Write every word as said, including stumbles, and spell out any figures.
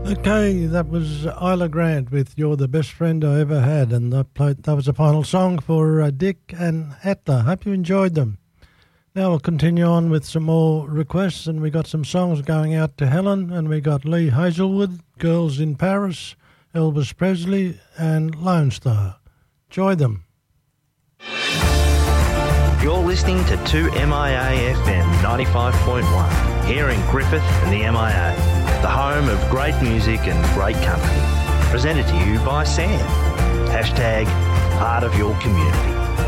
Okay, that was Isla Grant with You're the Best Friend I Ever Had, and that, played, that was the final song for uh, Dick and Atla. Hope you enjoyed them. Now we'll continue on with some more requests, and we got some songs going out to Helen, and we got Lee Hazelwood, Girls in Paris, Elvis Presley, and Lone Star. Enjoy them. You're listening to two M I A F M ninety-five point one, here in Griffith and the M I A, the home of great music and great company. Presented to you by Sam. Hashtag part of your community.